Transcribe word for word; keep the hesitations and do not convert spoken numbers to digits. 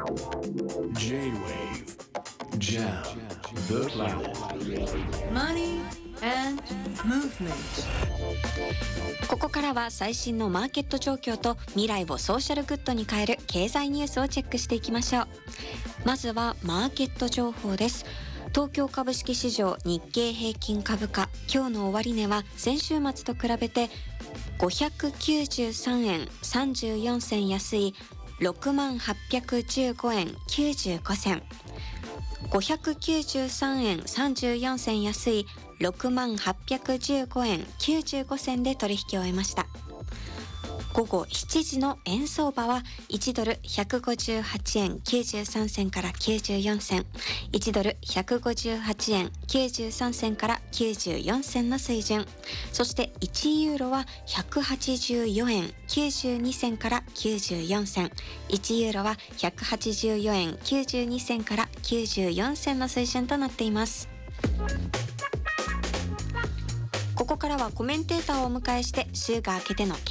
J-Wave Jam the Planet Money and Movement。 ここからは最新のマーケット状況と未来をソーシャルグッドに変える経済ニュースをチェックしていきましょう。まずはマーケット情報です。東京株式市場日経平均株価、今日の終値は先週末と比べてごひゃくきゅうじゅうさんえんさんじゅうよんせん安い ろくまんはっぴゃくじゅうごえんきゅうじゅうごせん、ごひゃくきゅうじゅうさんえんさんじゅうよんせん安い ろくまんはっぴゃくじゅうごえんきゅうじゅうごせんで取引を終えました。午後しちじの円相場はいちドルひゃくごじゅうはちえんきゅうじゅうさんせんからきゅうじゅうよんせん、いちドルひゃくごじゅうはちえんきゅうじゅうさんせんからきゅうじゅうよんせんの水準。そしていちユーロはひゃくはちじゅうよえんきゅうじゅうにせんからきゅうじゅうよんせん、いちユーロはひゃくはちじゅうよえんきゅうじゅうにせんからきゅうじゅうよんせんの水準となっています。ここからはコメンテーターをお迎えして週が明けての